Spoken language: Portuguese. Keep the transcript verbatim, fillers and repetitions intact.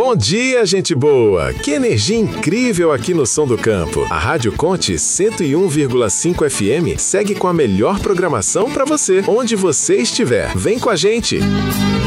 Bom dia, gente boa! Que energia incrível aqui no Som do Campo. A Rádio Conte cento e um vírgula cinco F M segue com a melhor programação para você, onde você estiver. Vem com a gente!